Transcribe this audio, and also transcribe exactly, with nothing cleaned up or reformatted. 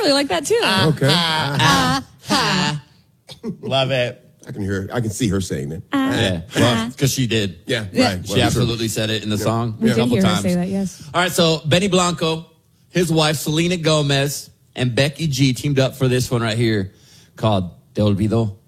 really like that too. Uh, Okay. Uh, uh, Love it. I can hear. I can see her saying it. Uh, Yeah, well, because she did. Yeah, Yeah. right. She absolutely said it in the song We a did couple hear her times. say that, yes. All right, so Benny Blanco, his wife Selena Gomez, and Becky G teamed up for this one right here called Te Olvido.